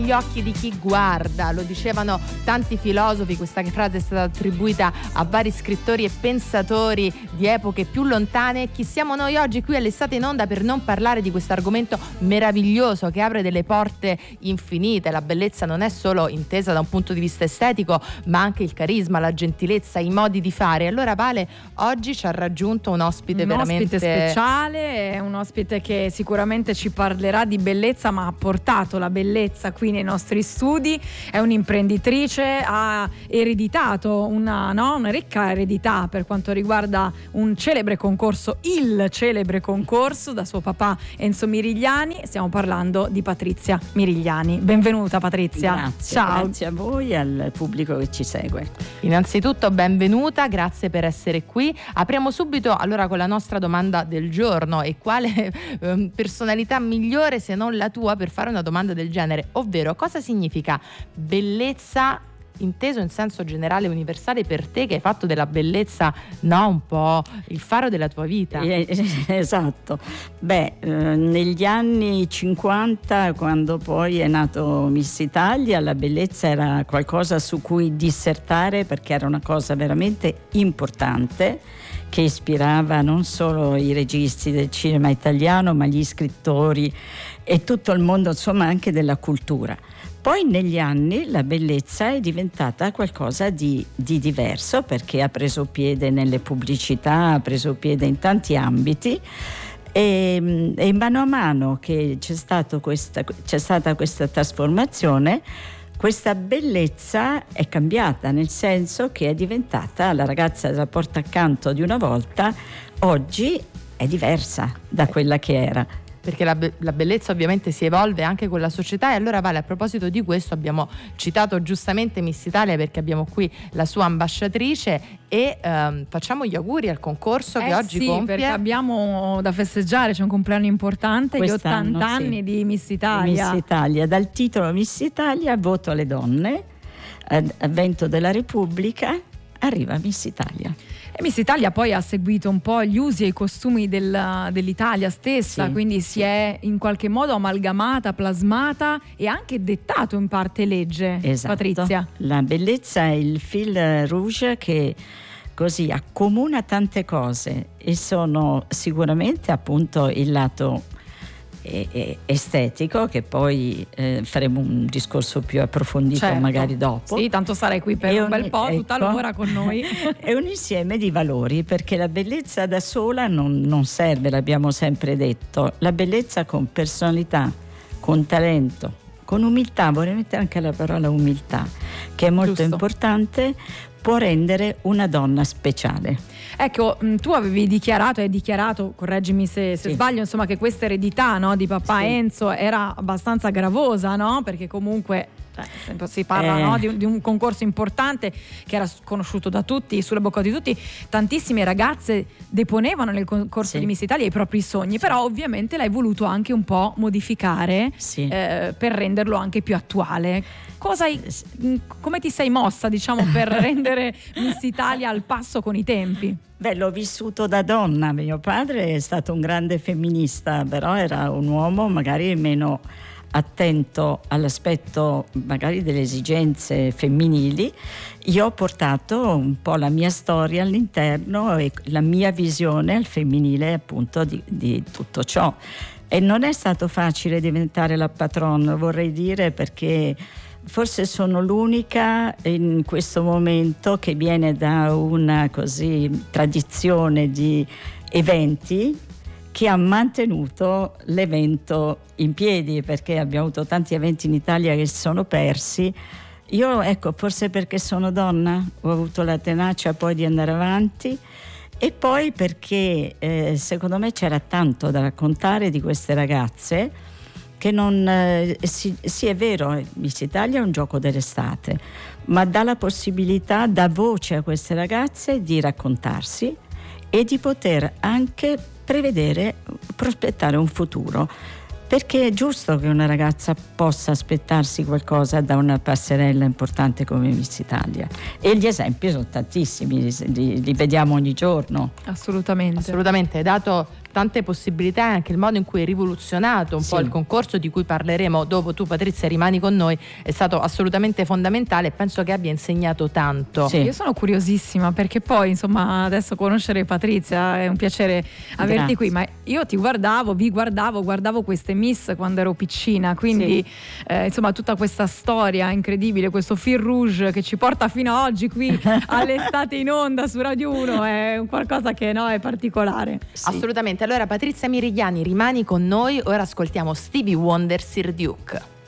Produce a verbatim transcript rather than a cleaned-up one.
Gli occhi di chi guarda, lo dicevano tanti filosofi. Questa frase è stata attribuita a vari scrittori e pensatori di epoche più lontane. Chi siamo noi oggi qui all'Estate in Onda per non parlare di questo argomento meraviglioso che apre delle porte infinite? La bellezza non è solo intesa da un punto di vista estetico, ma anche il carisma, la gentilezza, i modi di fare. Allora Vale, oggi ci ha raggiunto un ospite un veramente ospite speciale, un ospite che sicuramente ci parlerà di bellezza, ma ha portato la bellezza qui nei nostri studi. È un'imprenditrice, ha ereditato una, no, una ricca eredità per quanto riguarda un celebre concorso, il celebre concorso da suo papà Enzo Mirigliani. Stiamo parlando di Patrizia Mirigliani. Benvenuta Patrizia. Grazie, ciao. Grazie a voi e al pubblico che ci segue. Innanzitutto benvenuta, grazie per essere qui. Apriamo subito allora con la nostra domanda del giorno. E quale eh, personalità migliore se non la tua per fare una domanda del genere, ovvero cosa significa bellezza inteso in senso generale universale per te, che hai fatto della bellezza, no, un po' il faro della tua vita. Eh, esatto. Beh, eh, negli anni cinquanta, quando poi è nato Miss Italia, la bellezza era qualcosa su cui dissertare, perché era una cosa veramente importante che ispirava non solo i registi del cinema italiano, ma gli scrittori e tutto il mondo, insomma, anche della cultura. Poi negli anni la bellezza è diventata qualcosa di, di diverso, perché ha preso piede nelle pubblicità, ha preso piede in tanti ambiti, e, e mano a mano che c'è, stato questa, c'è stata questa trasformazione, questa bellezza è cambiata, nel senso che è diventata la ragazza della porta accanto di una volta, oggi è diversa da quella che era. Perché la, be- la bellezza ovviamente si evolve anche con la società. E allora Vale, a proposito di questo, abbiamo citato giustamente Miss Italia perché abbiamo qui la sua ambasciatrice e ehm, facciamo gli auguri al concorso eh che oggi sì, compie. perché abbiamo da festeggiare, c'è un compleanno importante, Quest'anno, gli ottanta anni sì, di Miss Italia. Miss Italia, dal titolo Miss Italia, voto alle donne, avvento della Repubblica, arriva Miss Italia. E Miss Italia poi ha seguito un po' gli usi e i costumi del, dell'Italia stessa, sì, quindi sì. si è in qualche modo amalgamata, plasmata e anche dettato in parte legge. Esatto. Patrizia. La bellezza è il fil rouge che così accomuna tante cose, e sono sicuramente appunto il lato estetico, che poi eh, faremo un discorso più approfondito, certo, magari dopo. Sì, tanto sarai qui per e un un, bel po', ecco, tutta l'ora con noi. È un insieme di valori, perché la bellezza da sola non, non serve, l'abbiamo sempre detto. La bellezza con personalità, con talento, con umiltà, vorrei mettere anche la parola umiltà, che è molto Giusto. importante, può rendere una donna speciale. Ecco, tu avevi dichiarato, hai dichiarato, correggimi se, se sì. sbaglio, insomma, che questa eredità, no, di papà sì. Enzo era abbastanza gravosa, no? Perché comunque eh, si parla eh. no, di, un, di un concorso importante che era conosciuto da tutti, sulla bocca di tutti. Tantissime ragazze deponevano nel concorso sì. di Miss Italia i propri sogni, però ovviamente l'hai voluto anche un po' modificare sì. eh, per renderlo anche più attuale. Cosa hai, come ti sei mossa, diciamo, per rendere Miss Italia al passo con i tempi? Beh, l'ho vissuto da donna. Mio padre è stato un grande femminista, però era un uomo magari meno attento all'aspetto magari delle esigenze femminili. Io ho portato un po' la mia storia all'interno e la mia visione al femminile, appunto, di, di tutto ciò. E non è stato facile diventare la patron, vorrei dire, perché forse sono l'unica in questo momento che viene da una così tradizione di eventi che ha mantenuto l'evento in piedi, perché abbiamo avuto tanti eventi in Italia che si sono persi. Io, ecco, forse perché sono donna ho avuto la tenacia poi di andare avanti, e poi perché eh, secondo me c'era tanto da raccontare di queste ragazze, che non eh, sì, sì è vero, Miss Italia è un gioco dell'estate, ma dà la possibilità, dà voce a queste ragazze di raccontarsi e di poter anche prevedere, prospettare un futuro, perché è giusto che una ragazza possa aspettarsi qualcosa da una passerella importante come Miss Italia, e gli esempi sono tantissimi, li, li vediamo ogni giorno. Assolutamente. Assolutamente, hai dato tante possibilità e anche il modo in cui hai rivoluzionato un sì. po' il concorso, di cui parleremo dopo. Tu, Patrizia, rimani con noi, è stato assolutamente fondamentale e penso che abbia insegnato tanto. Sì. Io sono curiosissima perché poi insomma adesso conoscere Patrizia è un piacere averti Grazie. qui, ma io ti guardavo, vi guardavo, guardavo queste Miss quando ero piccina, quindi sì. eh, insomma tutta questa storia incredibile, questo fil rouge che ci porta fino a oggi qui all'estate in onda su Radio uno è un qualcosa che no, è particolare. Sì. Assolutamente. Allora Patrizia Mirigliani, rimani con noi, ora ascoltiamo Stevie Wonder, Sir Duke.